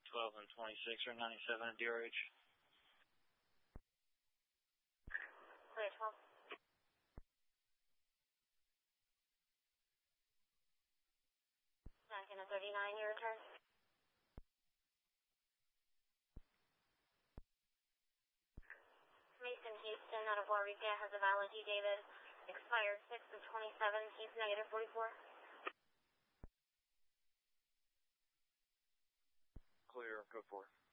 12 and 26 or 97 at DRH. Clear 12. 39, your return. Mason Houston out of Waurika has a valid G. David. Expired 6 of 27. He's negative 44. Clear, code 4.